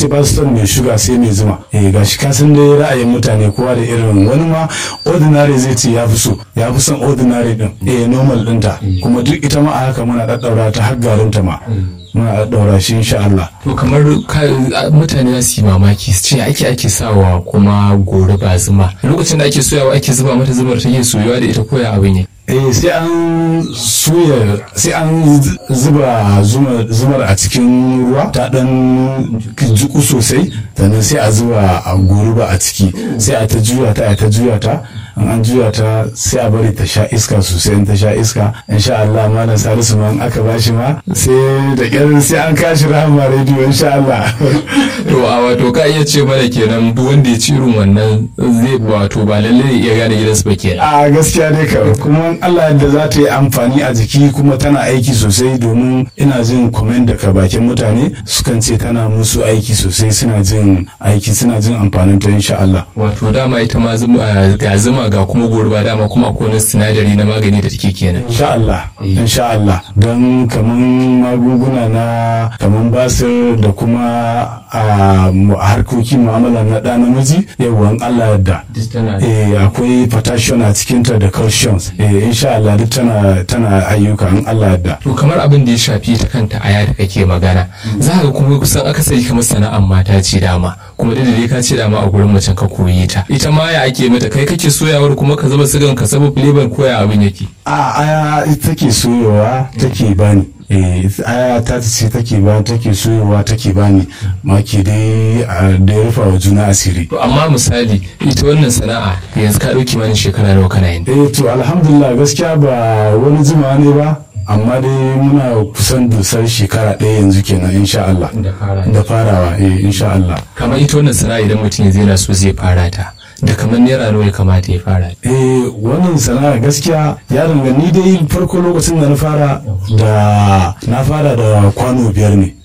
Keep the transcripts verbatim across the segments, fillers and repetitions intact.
sai ba su son mai shuga sai mai zuma. Eh gashi ka san dai ra'ayin mutane kowa da irin, wani ma ordinary zai ce ya fi so ya fi son ordinary din eh normal dinta, kuma duk ita ma a haka muna daddaura ta har garinta ma muna daddaura shi insha Allah. To kamar mutane za su yi mamaki su ce ake ake sawa kuma gori ba zuma, lokacin da ake soyawa ake zuba mata zumar take soyuwa da ita koya abin ne. eh sai an suya sai an zuba zumar a cikin ruwa ta dan jiku sosai, sannan sai a zuba a goruba a ciki, sai a ta juya ta a ta juya ta an an juya ta sai a bari ta sha iska sosai. In ta sha iska insha Allah malam Salisu man aka bashi ma sai da kyar sai an kashi Rahama Radio insha Allah. To a wato ka iya ce mana kenan duk wanda ya ci irin wannan zai wato ba lalle ya iya gane gidansu ba kenan. A gaskiya dai ka kuma Allah yadda za ta yi amfani a jiki kuma tana aiki sosai, domin ina jin comment daga bakin mutane sukan ce tana musu aiki sosai, suna jin aiki suna jin amfanin ta insha Allah. Wato dama ita ma ga zuma ga kuma gurba dama kuma akwai wani sinadari na magani da take kenan. Insha Allah insha Allah don kaman magunguna na kaman basir da kuma a harkokin mu'amala na ɗa namiji yawan Allah yadda eh akwai potassium a cikin ta da calcium eh insha Allah duk tana tana ayyuka in Allah yadda. To kamar abin da ya shafi ta kanta aya da kake magana za ka kuma kusan akasari kamar sana'an mata ce dama, kuma da dai ka ce dama a gurin macen ka koyi ta, ita ma ya ake mata kai kake soyawar kuma ka zuba sigan ka saba flavor koya abin yake. A aya ita take soyawa take bani eh aya ta ce take ba take soyowa take bani maki dai da ya rufa wa juna asiri. To amma misali ita wannan sana'a yanzu ka dauki mani shekara nawa kana yin? Eh to alhamdulillah gaskiya ba wani jima ne ba, amma dai muna kusan dusar shekara ɗaya yanzu kenan insha Allah da farawa eh insha Allah. Kamar ita wannan sana'a idan mutum zai na so zai fara ta da kamar naira nawa ya kamata ya fara? Eh wannan sana'a gaskiya ya dangane, ni dai farko lokacin da na fara da na fara da kwano biyar ne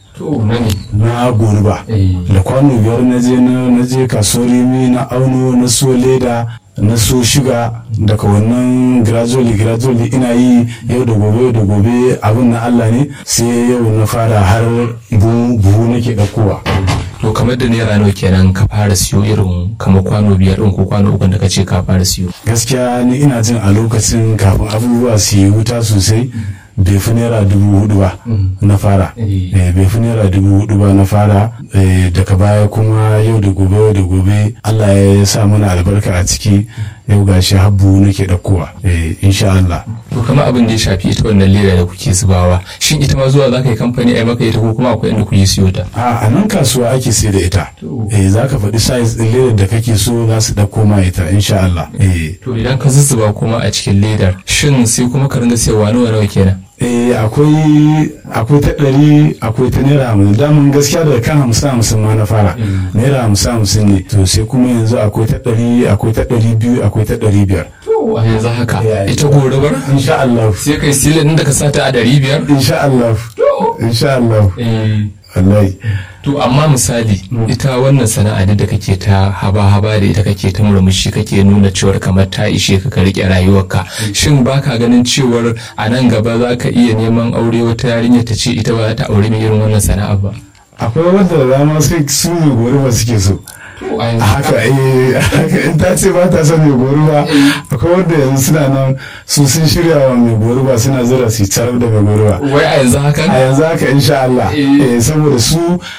na goruba da kwano biyar na je na je kasuwar rimi na auno na so leda na so shiga daga wannan gradually gradually ina yi yau da gobe yau da gobe abin na Allah ne, sai yau na fara har buhu nake ɗaukowa. To kamar da naira nawa kenan ka fara siyo irin kamar kwano biyar ɗin ko kwano uku da ka ce ka fara siyo? Gaskiya ni ina jin a lokacin kafin abubuwa su yi wuta sosai bai fi naira dubu hudu ba na fara bai fi naira dubu hudu ba na fara daga baya kuma yau da gobe yau da gobe Allah ya sa mana albarka a ciki, yau gashi habbu nake ɗaukowa insha Allah. To kamar abin da ya shafi ita wannan leda da kuke zubawa, shin ita ma zuwa za ka yi kamfani a maka ita ko kuma akwai inda kuke siyo ta? A nan kasuwa ake sai da ita eh za ka faɗi size ɗin ledar da kake so za su ɗauko ma ita insha Allah. To idan ka zuzzuba kuma a cikin ledar shin sai kuma ka ringa sayarwa nawa nawa kenan? Eh akwai akwai ta ɗari akwai ta naira hamsin, damun gaskiya daga kan hamsin hamsin ma na fara naira hamsin hamsin ne, to sai kuma yanzu akwai ta ɗari akwai ta ɗari biyu akwai ta ɗari biyar. A yanzu haka ita gorubar insha Allah sai kai silin da ka sata a ɗari biyar insha Allah insha Allah wallahi. To amma misali ita wannan sana'a da kake ta haba-haba da ita kake ta murmushi kake nuna cewar kamar ta ishe ka ka rike rayuwarka, shin baka ganin cewar a nan gaba za ka iya neman aure wata yarinya ta ce ita ba za ta aure mai irin wannan sana'a ba? Akwai wanda da dama sai su ne goruba suke so haka eh haka in ta ce ba ta son mai goruba, akwai wanda yanzu suna nan su sun shirya wa mai goruba suna zura su tarar da mai goruba. Wai a yanzu haka? A yanzu haka insha Allah eh saboda su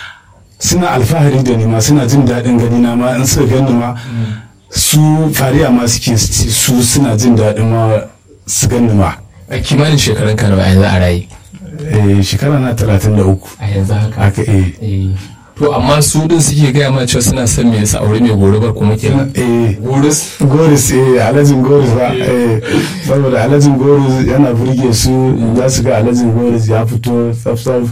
suna alfahari da ni ma suna jin daɗin gani na ma in suka gani ma su fariya ma suke su suna jin daɗin ma su gani ma. A kimanin shekarun ka nawa yanzu a raye? Eh shekara na talatin da uku. A yanzu haka? Haka eh. To amma su din suke gaya ma cewa suna son me yasa aure mai gorubar kuma kenan? Eh Goris? Goris eh alhajin Goris ba eh saboda alhajin Goris yana burge su, za su ga alhajin Goris ya fito tsaf tsaf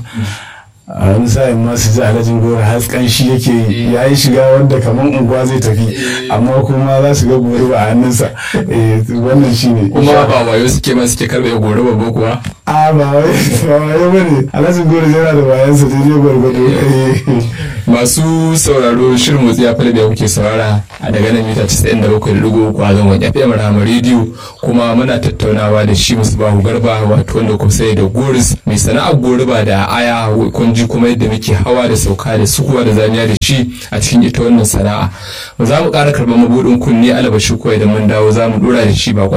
a wani sa'in ma su ji alhajin Goris har kanshi yake ya yi shiga wanda kamar unguwa zai tafi, amma kuma za su ga goruba a hannunsa eh wannan shine. Kuma ba wayo suke ma suke karbe goruba ba kuwa? A ba wai ba wayo bane, alhajin Goris yana da bayansa daidai gwargwado eh masu sauraro shirin motsi ya fara da kuke saurara a daga nan mita casa'in da bakwai da ɗigo uku a zangon F M Rahama Radio, kuma muna tattaunawa da shi Musbahu Garba, wato wanda kuma sai da goris mai sana'ar goriba da aya, kun ji kuma yadda muke hawa da sauka da sukuwa da zamiya da shi a cikin ita wannan sana'a. Za mu ƙara karɓar mabuɗin kunne alabashi ko idan mun dawo za mu ɗora da shi ba